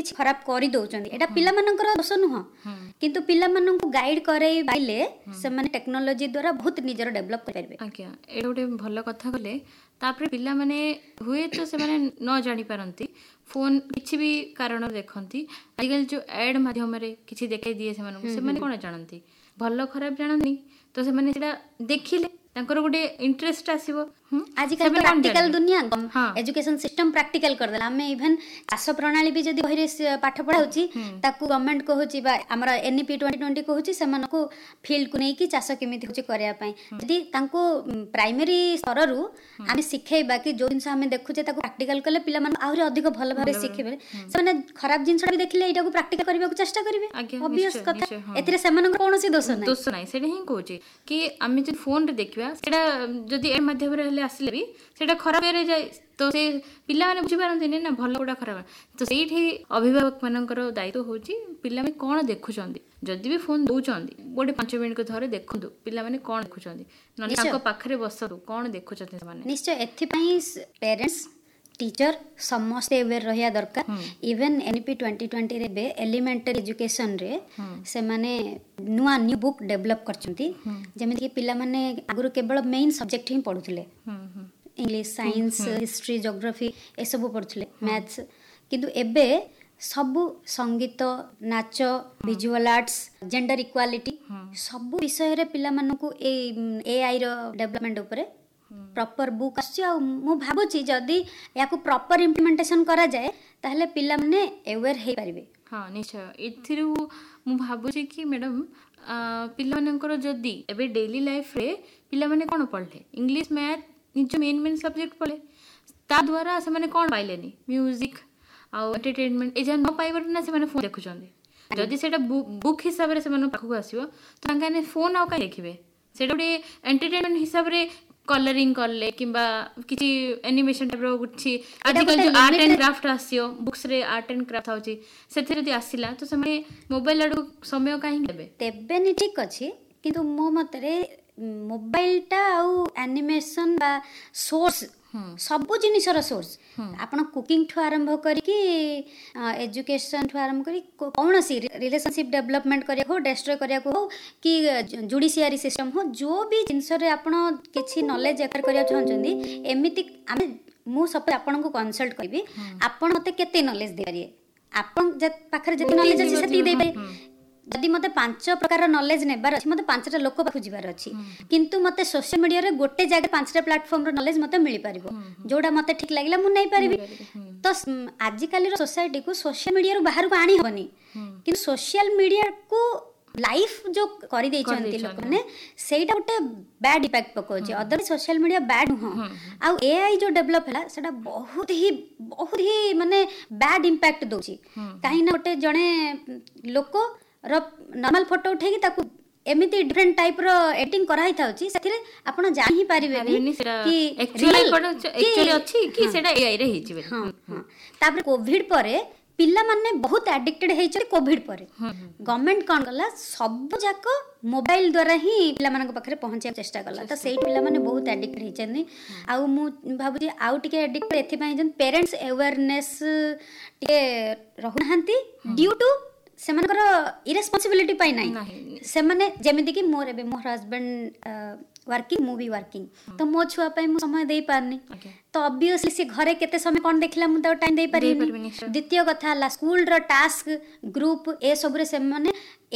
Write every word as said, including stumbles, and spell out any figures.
କିଛି ଖରାପ କରି ଦଉଛନ୍ତି ଏଟା ପିଲାମାନଙ୍କର ଦୋଷ ନୁହଁ କିନ୍ତୁ ପିଲାମାନଙ୍କୁ ଗାଇଡ୍ କରେଇ ପାଇଲେ ସେମାନେ ଟେକ୍ନୋଲୋଜି ଦ୍ୱାରା ବହୁତ ନିଜର ଡେଭଲପ୍ କରିପାରିବେ। ଆଜ୍ଞା ଏଇଟା ଗୋଟେ ଭଲ କଥା କଲେ। ତାପରେ ପିଲାମାନେ ହୁଏତ ସେମାନେ ନ ଜାଣିପାରନ୍ତି ଫୋନ କିଛି ବି କାରଣ ଦେଖନ୍ତି ଆଜିକାଲି ଯୋଉ ଆଡ୍ ମାଧ୍ୟମରେ କିଛି ଦେଖାଇ ଦିଏ ସେମାନଙ୍କୁ ସେମାନେ କଣ ଜାଣନ୍ତି ଭଲ ଖରାପ ଜାଣନ୍ତି ତ ସେମାନେ ସେଟା ଦେଖିଲେ ତାଙ୍କର ଗୋଟେ ଇଣ୍ଟରେଷ୍ଟ ଆସିବ। आजिकल प्रैक्टिकल दुनिया एजुकेशन सिस्टम प्रैक्टिकल कर देला हमें इवन चाष प्रणाली भी जदी बहिरे पाठ पढाउची ताकू गवर्नमेंट कहूची बा हमरा एनईपी ट्वेंटी ट्वेंटी कहूची सेमानको फील्ड को नेकी चाष केमिति होची करिया पई जदी तांको प्राइमरी स्तर रु आमे सिखेबा कि जो जिंस हमें देखुचे ताकू प्रैक्टिकल करले पिला मन आहुरी अधिक भल भाबे सिखेबे सेमाने खराब जिंसटा भी देखिले एटाकू प्रैक्टिकल करबा को चेष्टा करिवे ऑब्वियस कथा एथिरे सेमानको कोनोसी दोष नै दोष नै सेडे ही कहूची कि आमे जे फोन रे देखिबा सेडा जदी ए माध्यम रे हले आसिले भी सेटा खराब रे जाय तो से पिला माने बुझी पारंती नै ना भलो कोडा खराब तो सेठी अभिभावक मानकर दायित्व होची पिला में कोन देखुचंदी जदी भी फोन दउचंदी गोटे पाँच मिनिट को थरे देखंतु पिला माने कोन देखुचंदी नले ताको पाखरे बसतु कोन देखुचंती माने निश्चय एथि पई पेरेंट्स टीचर समस्त अवेयर रहिया दरकार इवन एनईपी ट्वेंटी ट्वेंटी रे बे एलिमेंटरी एजुकेशन रे से माने नुआ न्यू बुक डेवलप करचंती जेमे कि पिला माने आगुर केवल मेन सब्जेक्ट ही पढुथिले इंग्लिश साइंस हिस्ट्री ज्योग्राफी ए सब पढुथिले मैथ्स किंतु एबे सबु संगीत नाच विजुअल आर्ट्स जेंडर इक्वालिटी सबु विषय रे पिला मानकू ए एआई रो डेवलपमेंट ऊपर प्रॉपर बुक आसी आ मु भाबुची जदी याकू प्रॉपर इंप्लीमेंटेशन करा जाए ताहले पिला माने अवेयर हे परिबे। हां निश्चय एथिरु मु भाबुची कि मैडम पिला मानकर जदी एबे डेली लाइफ रे पिला माने कोन पढले इंग्लिश मैथ निज मेन मेन सब्जेक्ट पढले ता द्वारा से माने कोन पाइलेनी म्यूजिक आ एंटरटेनमेंट ए जे न पाइबर ना से माने फोन देखुचंदी जदी सेटा बुक हिसाब रे से माने पाखु आसीबो तो तांकाने फोन आ का देखिबे सेटा बडे एंटरटेनमेंट हिसाब रे कलरिंग करले किंबा किछि एनिमेशन टाइप रो कुछि आजिकल जो आर्ट एंड क्राफ्ट आसियो बुक्स रे आर्ट एंड क्राफ्ट होची सेथे जदी आसिला तो समय मोबाइल आडू समय काहे देबे तेबे नि ठीक अछि किंतु मो मतरे मोबाइल टा आउ एनिमेशन बा सोर्स सबु जिनिसर सोर्स आपण कुकिंग ठु आरंभ करी कि एजुकेशन ठु आरंभ करी कोन सी रिलेशनशिप डेवलपमेंट करिया हो डिस्ट्रॉय करिया को हो कि जुडिशियरी सिस्टम हो जो भी जिनिस रे आपण किछि नॉलेज एक्वायर करिया चाहछंदी एमिति आमे मु सब आपण को कंसल्ट करबी आपण मते केते नॉलेज दे पारिए आपण जे पाखरे जति नॉलेज अछि सेति दे पाए जदि मते पांच प्रकार नॉलेज नेबार अछि मते पांचटा लोक पाखु जिबार अछि किंतु मते सोशल मीडिया रे गोटे जगह पांचटा प्लेटफॉर्म रो नॉलेज मते मिली परिबो जोडा मते ठीक लागिला मु नै परिबी तो आजि काली रो सोसाइटी को सोशल मीडिया रो बाहर को आनी होबनी किंतु सोशल मीडिया को लाइफ जो करि देइ चंती लोक ने सेटा गोटे bad effect पकोछि other social media bad हो आ एआई जो डेवलप हला सेटा बहुत ही बहुत ही माने बैड इंपैक्ट दोछि काहे ना गोटे जणे लोक र नॉर्मल फोटो उठेकी ताकू एमिति डिफरेंट टाइप रो एडिटिंग कराई थाउची सेथिरे आपण जानि पारिबे कि एक्चुअली एक्चुअली अछि कि सेटा एआई रे हिची हां हां तापर कोविड परे पिला माने बहुत एडिक्टेड हेछि कोविड परे गवर्नमेंट कोन गला सब जाको मोबाइल द्वारा ही पिला मानक पाखरे पहुंचे चेष्टा कला त सेही पिला माने बहुत एडिक्टेड हेछनी आ मु भाबुजी आउ टिके एडिक्ट एथि पई जन पेरेंट्स अवेयरनेस टिके रहउनांती ड्यू टू से मनकर इरेस्पोंसिबिलिटी पाई नाही से माने जेमिति कि मोर एबे मोर हस्बैंड वर्किंग मु भी वर्किंग तो मो छुआ पई मु समय देई पारनी तो ऑब्वियसली से घरे केते समय कोन देखला मु त टाइम देई पारिनी द्वितीय कथा ला school row task group A सब रे से माने